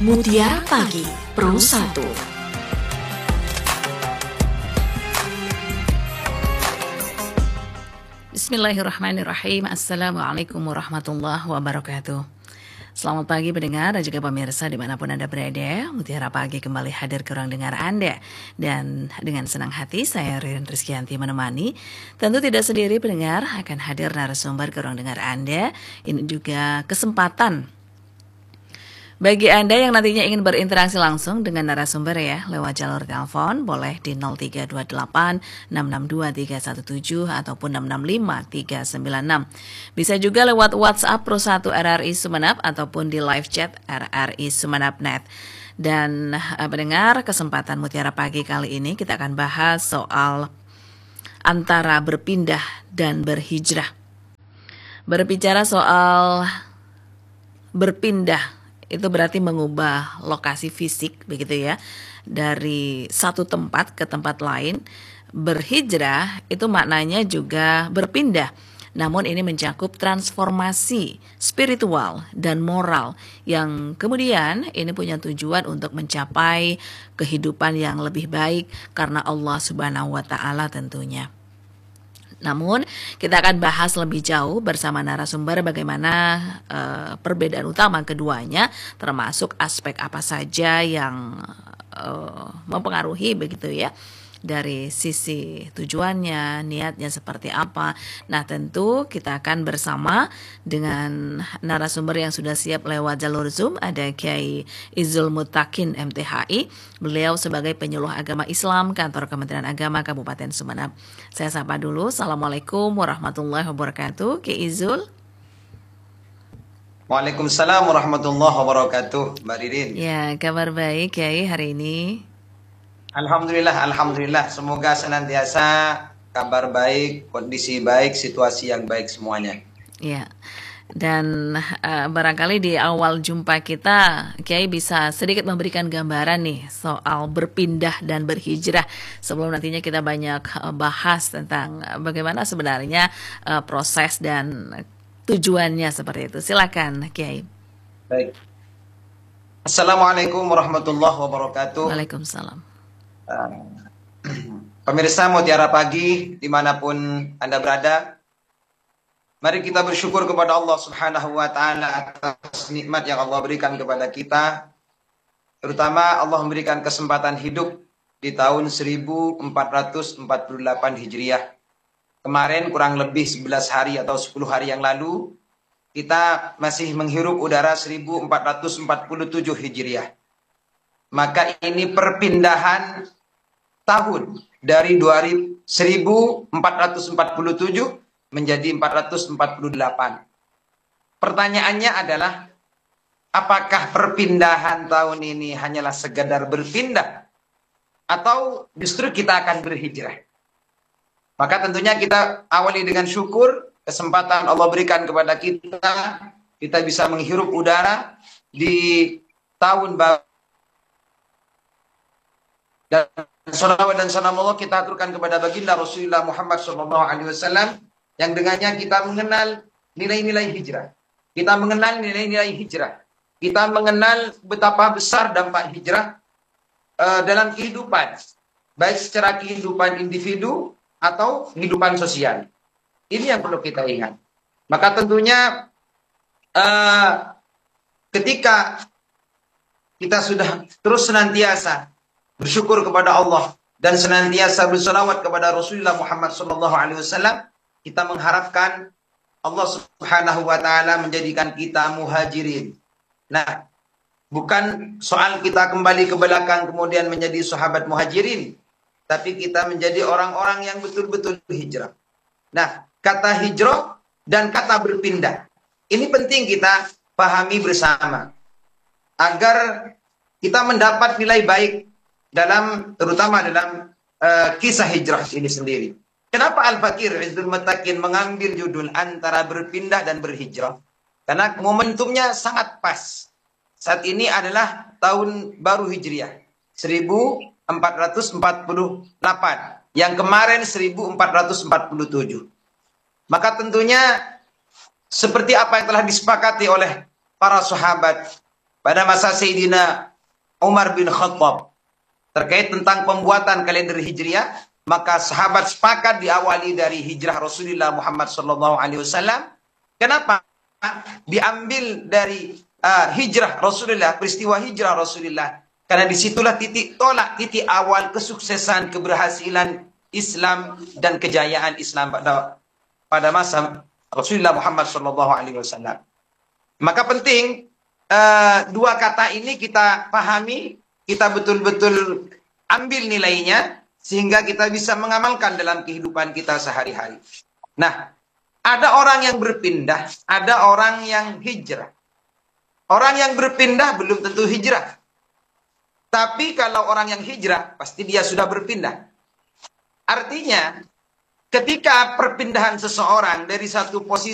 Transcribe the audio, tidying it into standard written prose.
Mutiara Pagi Pro 1. Bismillahirrahmanirrahim. Assalamualaikum warahmatullahi wabarakatuh. Selamat pagi pendengar dan juga pemirsa dimanapun Anda berada. Mutiara Pagi kembali hadir ke ruang dengar Anda. Dan dengan senang hati saya Ririn Rizkyanti menemani. Tentu tidak sendiri pendengar, akan hadir narasumber ke ruang dengar Anda. Ini juga kesempatan bagi Anda yang nantinya ingin berinteraksi langsung dengan narasumber ya, lewat jalur telepon boleh di 0328 662 317 ataupun 665 396. Bisa juga lewat WhatsApp Pro 1 RRI Sumeneb ataupun di live chat RRI Sumeneb.net. Dan pendengar, kesempatan Mutiara Pagi kali ini kita akan bahas soal antara berpindah dan berhijrah. Berbicara soal berpindah, itu berarti mengubah lokasi fisik begitu ya, dari satu tempat ke tempat lain. Berhijrah itu maknanya juga berpindah, namun ini mencakup transformasi spiritual dan moral yang kemudian ini punya tujuan untuk mencapai kehidupan yang lebih baik karena Allah Subhanahu wa Ta'ala tentunya. Namun kita akan bahas lebih jauh bersama narasumber bagaimana perbedaan utama keduanya, termasuk aspek apa saja yang mempengaruhi begitu ya, dari sisi tujuannya, niatnya seperti apa. Nah tentu kita akan bersama dengan narasumber yang sudah siap lewat jalur Zoom. Ada Kiai Izul Mutakin MTHI. Beliau sebagai penyuluh agama Islam Kantor Kementerian Agama Kabupaten Sumeneb. Saya sapa dulu. Assalamualaikum warahmatullahi wabarakatuh. Kiai Izul. Waalaikumsalam warahmatullahi wabarakatuh, Mbak Ririn. Ya, kabar baik Kiai hari ini. Alhamdulillah. Semoga senantiasa kabar baik, kondisi baik, situasi yang baik semuanya. Ya, dan barangkali di awal jumpa kita, Kiai bisa sedikit memberikan gambaran nih soal berpindah dan berhijrah. Sebelum nantinya kita banyak bahas tentang bagaimana sebenarnya proses dan tujuannya seperti itu. Silakan, Kiai. Baik. Assalamualaikum warahmatullahi wabarakatuh. Waalaikumsalam. Pemirsa Mutiara Pagi dimanapun Anda berada, mari kita bersyukur kepada Allah Subhanahu wa Ta'ala atas nikmat yang Allah berikan kepada kita. Terutama Allah memberikan kesempatan hidup di tahun 1448 Hijriah. Kemarin kurang lebih 11 hari atau 10 hari yang lalu kita masih menghirup udara 1447 Hijriah. Maka ini perpindahan tahun dari 1447 menjadi 448. Pertanyaannya adalah, apakah perpindahan tahun ini hanyalah sekedar berpindah atau justru kita akan berhijrah? Maka tentunya kita awali dengan syukur, kesempatan Allah berikan kepada kita bisa menghirup udara di tahun baru. Dan salawat dan salam Allah kita aturkan kepada baginda Rasulullah Muhammad SAW, yang dengannya kita mengenal nilai-nilai hijrah. Kita mengenal nilai-nilai hijrah. Kita mengenal betapa besar dampak hijrah dalam kehidupan, baik secara kehidupan individu atau kehidupan sosial. Ini yang perlu kita ingat. Maka tentunya ketika kita sudah terus senantiasa bersyukur kepada Allah dan senantiasa berselawat kepada Rasulullah Muhammad SAW, kita mengharapkan Allah Subhanahu wa Ta'ala menjadikan kita muhajirin. Nah, bukan soal kita kembali ke belakang kemudian menjadi sahabat muhajirin, tapi kita menjadi orang-orang yang betul-betul hijrah. Nah, kata hijrah dan kata berpindah ini penting kita pahami bersama agar kita mendapat nilai baik terutama dalam kisah hijrah ini sendiri. Kenapa Al-Fakir Izul Mutakin mengambil judul antara berpindah dan berhijrah? Karena momentumnya sangat pas. Saat ini adalah tahun baru Hijriah 1448, yang kemarin 1447. Maka tentunya seperti apa yang telah disepakati oleh para sahabat pada masa Sayyidina Umar bin Khattab terkait tentang pembuatan kalender Hijriah, maka sahabat sepakat diawali dari hijrah Rasulullah Muhammad SAW. Kenapa? Diambil dari hijrah Rasulullah, peristiwa hijrah Rasulullah. Karena disitulah titik tolak, titik awal kesuksesan, keberhasilan Islam dan kejayaan Islam pada masa Rasulullah Muhammad SAW. Maka penting dua kata ini kita pahami, kita betul-betul ambil nilainya, sehingga kita bisa mengamalkan dalam kehidupan kita sehari-hari. Nah, ada orang yang berpindah, ada orang yang hijrah. Orang yang berpindah belum tentu hijrah. Tapi kalau orang yang hijrah, pasti dia sudah berpindah. Artinya, ketika perpindahan seseorang dari satu posisi